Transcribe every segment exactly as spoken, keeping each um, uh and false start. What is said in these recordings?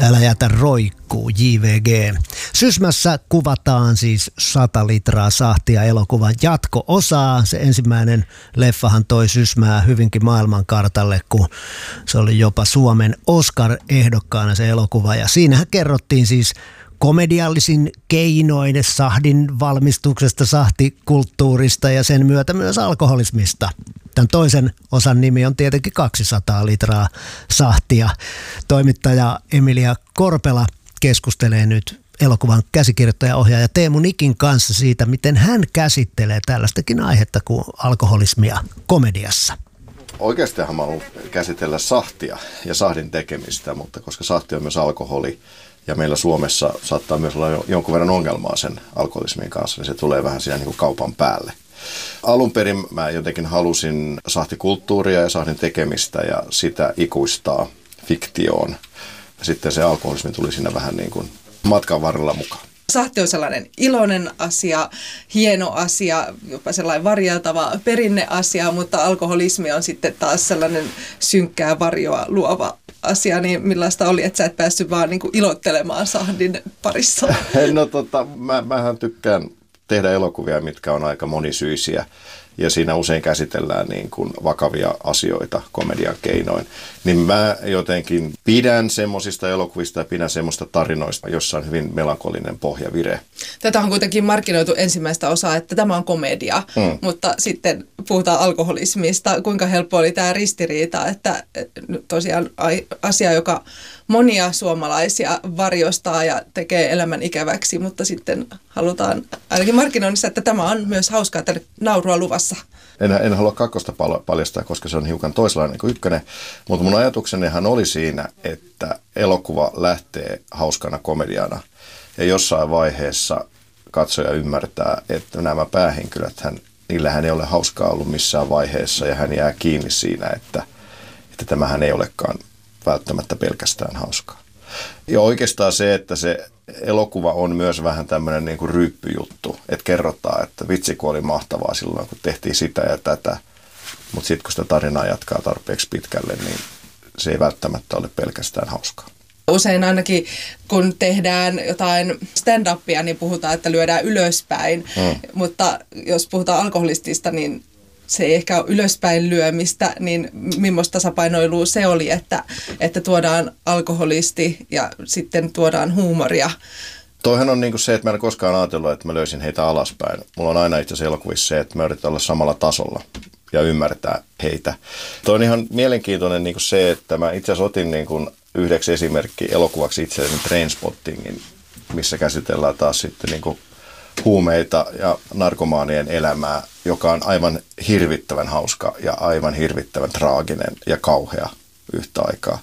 Älä jätä roikkuu, J V G. Sysmässä kuvataan siis sata litraa sahtia elokuvan jatko-osaa. Se ensimmäinen leffahan toi Sysmää hyvinkin maailmankartalle, kun se oli jopa Suomen Oscar-ehdokkaana se elokuva. Ja siinähän kerrottiin siis komediallisin keinoin sahdin valmistuksesta, sahtikulttuurista ja sen myötä myös alkoholismista. Tämän toisen osan nimi on tietenkin kaksisataa litraa sahtia. Toimittaja Emilia Korpela keskustelee nyt elokuvan käsikirjoittaja-ohjaaja Teemu Nikin kanssa siitä, miten hän käsittelee tällaistakin aihetta kuin alkoholismia komediassa. Oikeastihan mä haluan käsitellä sahtia ja sahdin tekemistä, mutta koska sahti on myös alkoholi ja meillä Suomessa saattaa myös olla jonkun verran ongelmaa sen alkoholismin kanssa, niin se tulee vähän siinä niin kuin kaupan päälle. Alun perin mä jotenkin halusin sahtikulttuuria ja sahdin tekemistä ja sitä ikuistaa fiktioon. Sitten se alkoholismi tuli siinä vähän niin kuin matkan varrella mukaan. Sahti on sellainen iloinen asia, hieno asia, jopa sellainen varjeltava perinneasia, mutta alkoholismi on sitten taas sellainen synkkää varjoa luova asia. Niin millaista oli, että sä et päässyt vaan niin kuin ilottelemaan sahdin parissa? No tota, mä, mähän tykkään tehdä elokuvia, mitkä on aika monisyisiä. Ja siinä usein käsitellään niin kuin vakavia asioita komedian keinoin. Niin mä jotenkin pidän semmosista elokuvista ja pidän semmoista tarinoista, jossa on hyvin melankolinen pohjavire. Tätä on kuitenkin markkinoitu ensimmäistä osaa, että tämä on komedia, mm. mutta sitten puhutaan alkoholismista. Kuinka helppo oli tämä ristiriita, että tosiaan asia, joka monia suomalaisia varjostaa ja tekee elämän ikäväksi, mutta sitten halutaan ainakin markkinoinnissa, että tämä on myös hauskaa, että naurua luvassa. En, en halua kakkosta paljastaa, koska se on hiukan toisenlainen kuin ykkönen, mutta mun ajatuksenihan oli siinä, että elokuva lähtee hauskana komediana ja jossain vaiheessa katsoja ymmärtää, että nämä päähenkilöt, hän, niillähän ei ole hauskaa ollut missään vaiheessa ja hän jää kiinni siinä, että, että tämähän ei olekaan välttämättä pelkästään hauskaa. Ja oikeastaan se, että se elokuva on myös vähän tämmöinen niin kuin ryyppyjuttu, että kerrotaan, että vitsi kun oli mahtavaa silloin, kun tehtiin sitä ja tätä, mutta sitten kun sitä tarinaa jatkaa tarpeeksi pitkälle, niin se ei välttämättä ole pelkästään hauskaa. Usein ainakin, kun tehdään jotain stand-upia, niin puhutaan, että lyödään ylöspäin, hmm. mutta jos puhutaan alkoholistista, niin se ei ehkä ole ylöspäin lyömistä, niin millaista tasapainoilua se oli, että, että tuodaan alkoholisti ja sitten tuodaan huumoria. Toihan on niinku se, että mä en koskaan ajatellut, että mä löysin heitä alaspäin. Mulla on aina itse asiassa elokuvissa se, että mä yritän olla samalla tasolla ja ymmärtää heitä. Toi on ihan mielenkiintoinen niinku se, että mä itse asiassa otin niinku yhdeksi esimerkki elokuvaksi itselleni Trainspottingin, missä käsitellään taas sitten niinku huumeita ja narkomaanien elämää, joka on aivan hirvittävän hauska ja aivan hirvittävän traaginen ja kauhea yhtä aikaa.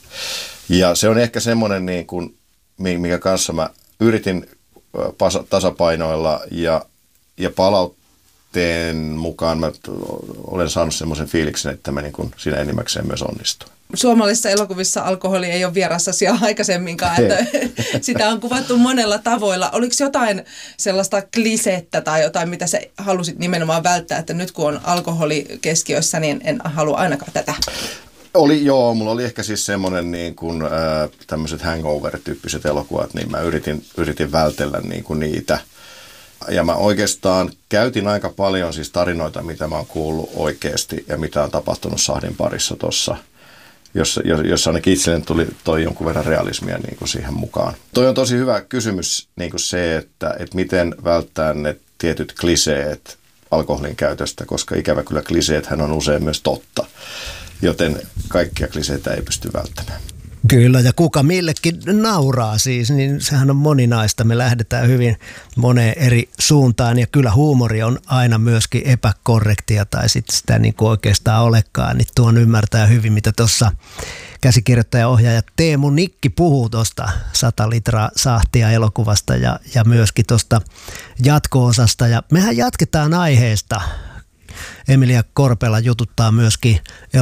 Ja se on ehkä semmoinen, niin kuin, mikä kanssa mä yritin tasapainoilla ja, ja palautteen mukaan mä olen saanut semmoisen fiiliksen, että mä niin kuin siinä enimmäkseen myös onnistuin. Suomalaisissa elokuvissa alkoholi ei ole vieras asia aikaisemminkaan, että sitä on kuvattu monella tavoilla. Oliko jotain sellaista klisettä tai jotain, mitä sä halusit nimenomaan välttää, että nyt kun on alkoholi keskiössä, niin en halua ainakaan tätä? Oli, joo, mulla oli ehkä siis semmoinen niin kuin äh, tämmöiset hangover-tyyppiset elokuvat, niin mä yritin, yritin vältellä niin kuin niitä. Ja mä oikeastaan käytin aika paljon siis tarinoita, mitä mä oon kuullut oikeasti ja mitä on tapahtunut sahdin parissa tuossa. Jossa, jossa ainakin itselleni tuli toi jonkun verran realismia niin kuin siihen mukaan. Toi on tosi hyvä kysymys niin kuin se, että, että miten välttää ne tietyt kliseet alkoholin käytöstä, koska ikävä kyllä kliseethän on usein myös totta, joten kaikkia kliseitä ei pysty välttämään. Kyllä, ja kuka millekin nauraa siis, niin sehän on moninaista. Me lähdetään hyvin moneen eri suuntaan, ja kyllä huumori on aina myöskin epäkorrektia, tai sitten sitä niin kuin oikeastaan olekaan. Niin tuon ymmärtää hyvin, mitä tuossa käsikirjoittaja-ohjaaja Teemu Nikki puhuu tuosta sata litraa sahtia elokuvasta, ja, ja myöskin tuosta jatko-osasta. Ja mehän jatketaan aiheesta. Emilia Korpela jututtaa myöskin